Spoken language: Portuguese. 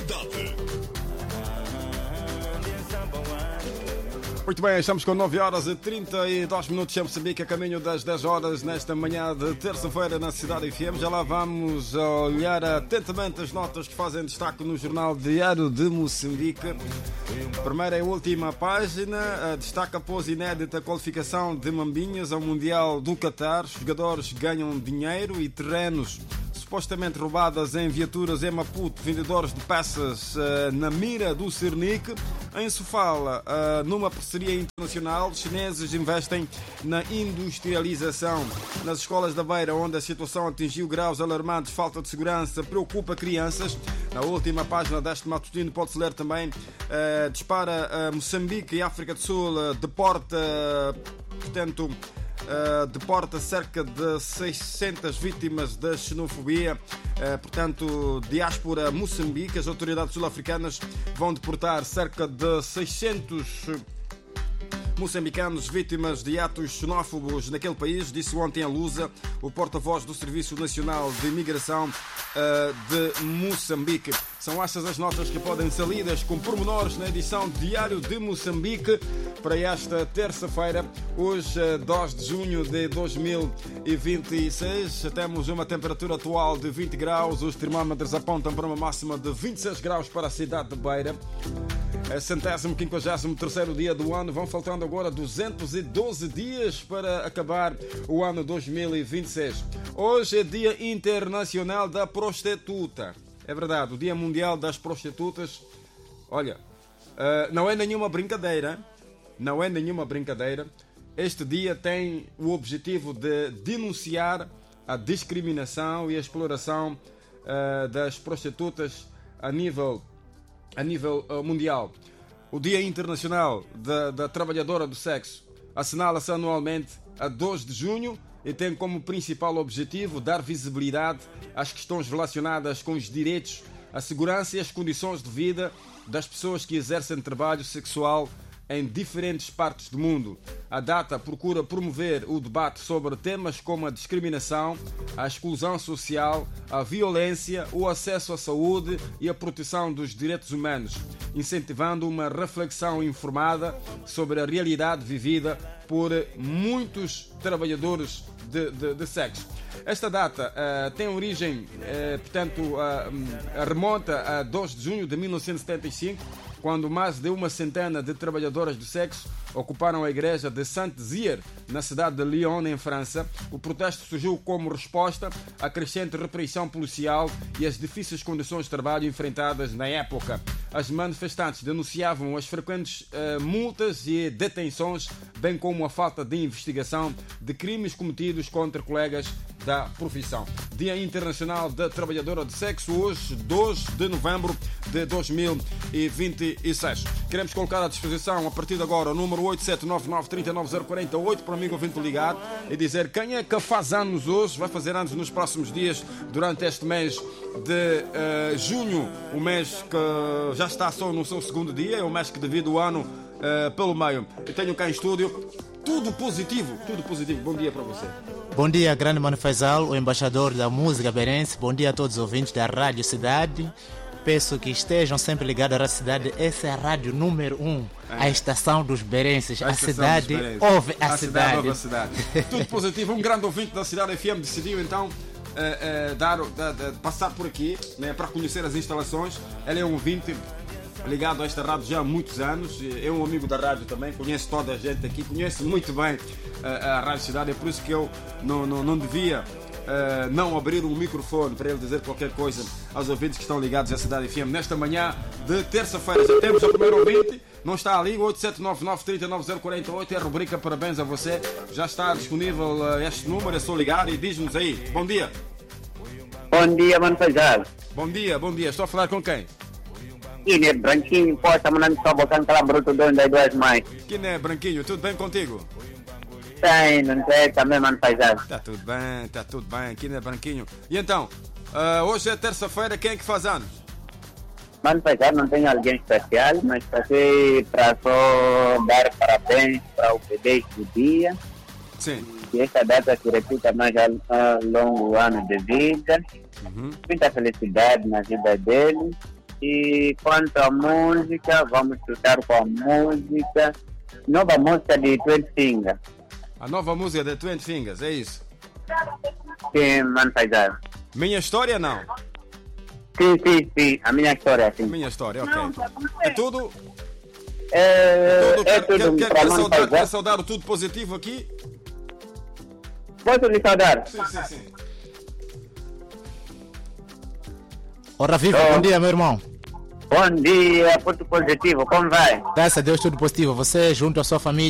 cidade. Muito bem, estamos com 9 horas e 32 minutos em Moçambique, a caminho das 10 horas nesta manhã de terça-feira na Cidade FM. Já lá vamos olhar atentamente as notas que fazem destaque no Jornal Diário de Moçambique. Primeira e última página destaca após inédita qualificação de Mambinhas ao Mundial do Qatar. Os jogadores ganham dinheiro e terrenos supostamente roubadas em viaturas em Maputo, vendedores de peças na mira do Cernic. Em Sofala, numa parceria internacional, chineses investem na industrialização. Nas escolas da Beira, onde a situação atingiu graus alarmantes, falta de segurança preocupa crianças. Na última página deste matutino pode-se ler também dispara Moçambique e África do Sul, deporta cerca de 600 vítimas da xenofobia. Diáspora Moçambique, as autoridades sul-africanas vão deportar cerca de 600 moçambicanos vítimas de atos xenófobos naquele país, disse ontem a Lusa, o porta-voz do Serviço Nacional de Imigração de Moçambique. São estas as notas que podem ser lidas com pormenores na edição Diário de Moçambique para esta terça-feira, hoje 2 de junho de 2026. Temos uma temperatura atual de 20 graus, os termómetros apontam para uma máxima de 26 graus para a cidade de Beira. É 153º dia do ano, vão faltando agora 212 dias para acabar o ano 2026. Hoje é Dia Internacional da Prostituta. É verdade, o Dia Mundial das Prostitutas. Olha, não é nenhuma brincadeira. Não é nenhuma brincadeira. Este dia tem o objetivo de denunciar a discriminação e a exploração das prostitutas a nível mundial. O Dia Internacional da Trabalhadora do Sexo assinala-se anualmente a 2 de junho e tem como principal objetivo dar visibilidade às questões relacionadas com os direitos, a segurança e as condições de vida das pessoas que exercem trabalho sexual em diferentes partes do mundo. A data procura promover o debate sobre temas como a discriminação, a exclusão social, a violência, o acesso à saúde e a proteção dos direitos humanos, incentivando uma reflexão informada sobre a realidade vivida por muitos trabalhadores de sexo. Esta data tem origem, remonta a 2 de junho de 1975, quando mais de uma centena de trabalhadoras do sexo ocuparam a igreja de Saint-Cyr, na cidade de Lyon, em França. O protesto surgiu como resposta à crescente repressão policial e às difíceis condições de trabalho enfrentadas na época. As manifestantes denunciavam as frequentes multas e detenções, bem como a falta de investigação de crimes cometidos contra colegas da profissão. Dia Internacional da Trabalhadora de Sexo, hoje, 2 de novembro de 2026. Queremos colocar à disposição, a partir de agora, o número 8799-39048 para o amigo ouvinte ligado e dizer quem é que faz anos hoje, vai fazer anos nos próximos dias, durante este mês de junho, o mês que já está só no seu segundo dia, é o mês que divide o ano pelo meio. Eu tenho cá em estúdio tudo positivo. Bom dia para você. Bom dia, grande Mano Faisal, o embaixador da música beirense. Bom dia a todos os ouvintes da Rádio Cidade. Peço que estejam sempre ligados à Rádio Cidade. Essa é a rádio número 1, a estação dos beirenses. A cidade ouve a cidade. Ouve a cidade. Tudo positivo. Um grande ouvinte da Cidade FM decidiu então passar por aqui, né, para conhecer as instalações. Ele é um ouvinte ligado a esta rádio já há muitos anos, é um amigo da rádio também, conhece toda a gente aqui, conhece muito bem a Rádio Cidade, é por isso que eu não devia não abrir um microfone para ele dizer qualquer coisa aos ouvintes que estão ligados à Cidade FM nesta manhã de terça-feira. Já temos o primeiro ouvinte, não está ali, 8799-39048, é a rubrica Parabéns a Você, já está disponível este número, é só ligar e diz-nos aí. Bom dia. Bom dia, Mano Faisal. Bom dia, estou a falar com quem? Quem é Branquinho, posta, mandando só botar aquela bruta de onde é duas mães. Quem é Branquinho, tudo bem contigo? Tem, não sei, também, Mano Faisal. Tá tudo bem, quem é Branquinho? E então, hoje é terça-feira, quem é que faz anos? Mano Faisal, não tenho alguém especial, mas passei para só dar parabéns para o bebê do dia. Sim. E esta data se repita mais ao longo ano de vida. Muita felicidade na vida dele. E quanto à música, vamos chutar com a música. Nova música de 20 Fingers. A nova música de 20 Fingers, é isso? Sim, Mano Paisano. Minha história, não? Sim. A minha história é assim. Minha história, ok. É tudo? É tudo para Mano Quer Paisano. saudar o tudo positivo aqui? Posso lhe saudar? Sim. Ora viva, bom dia, meu irmão. Bom dia, ponto positivo, como vai? Graças a Deus, tudo positivo. Você junto à sua família.